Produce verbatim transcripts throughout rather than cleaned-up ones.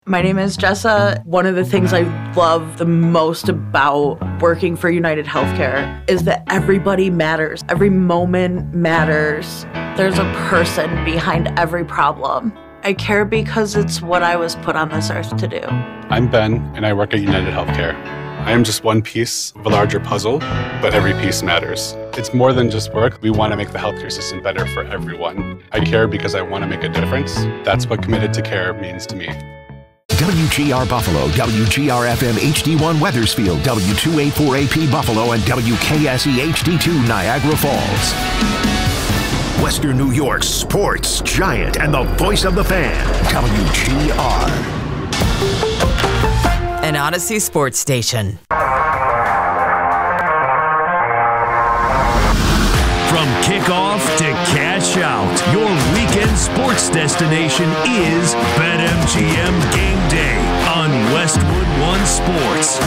My name is Jessa. One of the things I love the most about working for United Healthcare is that everybody matters. Every moment matters. There's a person behind every problem. I care because it's what I was put on this earth to do. I'm Ben, and I work at United Healthcare. I am just one piece of a larger puzzle, but every piece matters. It's more than just work. We want to make the healthcare system better for everyone. I care because I want to make a difference. That's what committed to care means to me. W G R Buffalo, W G R F M H D one Wethersfield, W two eighty-four A P Buffalo, and W K S E H D two Niagara Falls. Western New York's sports giant and the voice of the fan, W G R. An Odyssey sports station. From kickoff to cash out, your weekend sports destination is BetMGM Game Day on Westwood One Sports.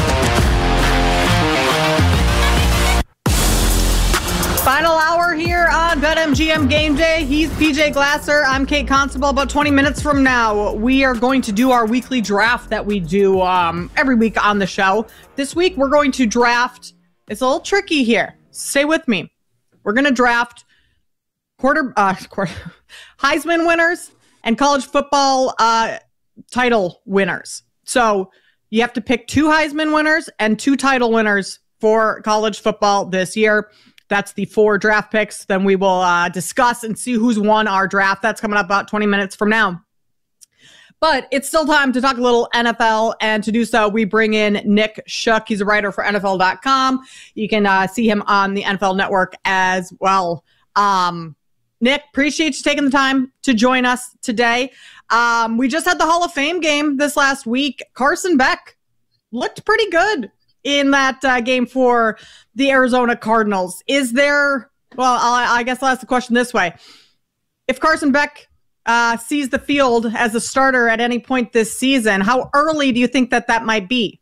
Final hour here on BetMGM Game Day. He's P J Glasser. I'm Kate Constable. About twenty minutes from now, we are going to do our weekly draft that we do um, every week on the show. This week, we're going to draft. It's a little tricky here. Stay with me. We're going to draft quarter, uh, quarter Heisman winners and college football uh, title winners. So you have to pick two Heisman winners and two title winners for college football this year. That's the four draft picks. Then we will uh, discuss and see who's won our draft. That's coming up about twenty minutes from now. But it's still time to talk a little N F L, and to do so, we bring in Nick Shook. He's a writer for N F L dot com. You can uh, see him on the N F L Network as well. Um, Nick, appreciate you taking the time to join us today. Um, we just had the Hall of Fame game this last week. Carson Beck looked pretty good in that uh, game for the Arizona Cardinals. Is there, well, I'll, I guess I'll ask the question this way. If Carson Beck Uh, sees the field as a starter at any point this season, how early do you think that that might be?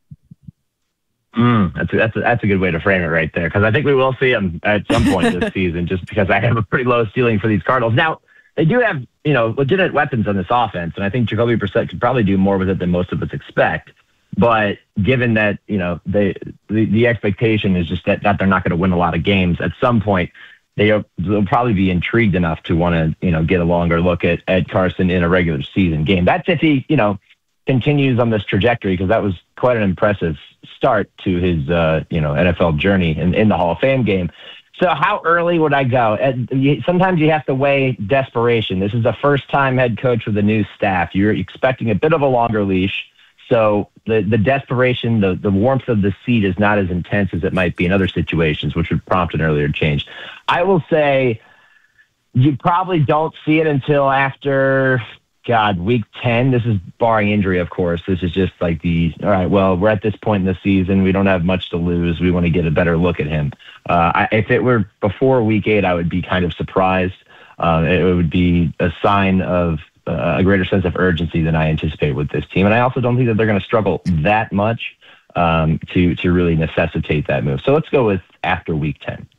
Mm, that's, a, that's, a, that's a good way to frame it right there, because I think we will see him at some point this season, just because I have a pretty low ceiling for these Cardinals. Now, they do have, you know, legitimate weapons on this offense, and I think Jacoby Brissett could probably do more with it than most of us expect. But given that, you know, they the, the expectation is just that, that they're not going to win a lot of games, at some point, They'll, they'll probably be intrigued enough to want to, you know, get a longer look at, at Carson in a regular season game. That's if he, you know, continues on this trajectory, because that was quite an impressive start to his, uh, you know, N F L journey in, in the Hall of Fame game. So how early would I go? And you, sometimes you have to weigh desperation. This is a first-time head coach with a new staff. You're expecting a bit of a longer leash. So the, the desperation, the, the warmth of the seat is not as intense as it might be in other situations, which would prompt an earlier change. I will say you probably don't see it until after, God, week ten. This is barring injury, of course. This is just like the, all right, well, we're at this point in the season. We don't have much to lose. We want to get a better look at him. Uh, I, if it were before week eight, I would be kind of surprised. Uh, it would be a sign of a greater sense of urgency than I anticipate with this team. And I also don't think that they're going to struggle that much um, to, to really necessitate that move. So let's go with after week ten.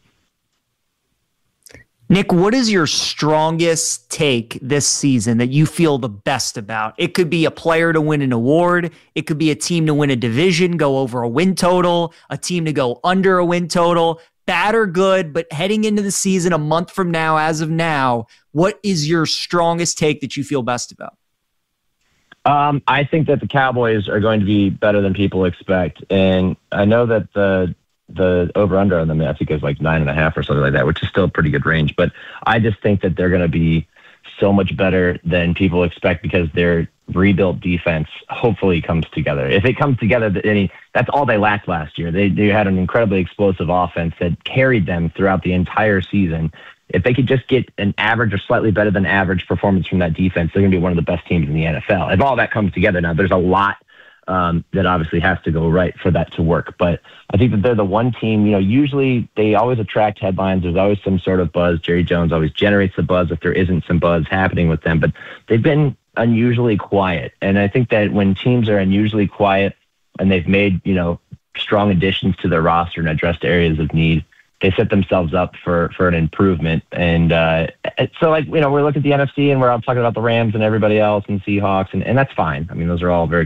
Nick, what is your strongest take this season that you feel the best about? It could be a player to win an award. It could be a team to win a division, go over a win total, a team to go under a win total. Bad or good, but heading into the season a month from now, as of now, what is your strongest take that you feel best about? Um, I think that the Cowboys are going to be better than people expect. And I know that the the over-under on them, I think, is like nine and a half or something like that, which is still a pretty good range. But I just think that they're going to be so much better than people expect, because their rebuilt defense hopefully comes together. If it comes together, any that's all they lacked last year. They they had an incredibly explosive offense that carried them throughout the entire season. If they could just get an average or slightly better than average performance from that defense, they're going to be one of the best teams in the N F L. If all that comes together, now there's a lot um, that obviously has to go right for that to work. But I think that they're the one team, you know, usually they always attract headlines. There's always some sort of buzz. Jerry Jones always generates the buzz if there isn't some buzz happening with them. But they've been unusually quiet. And I think that when teams are unusually quiet and they've made, you know, strong additions to their roster and addressed areas of need, they set themselves up for, for an improvement. And uh, so, like, you know, we're looking at the N F C and we're all talking about the Rams and everybody else and Seahawks, and, and that's fine. I mean, those are all very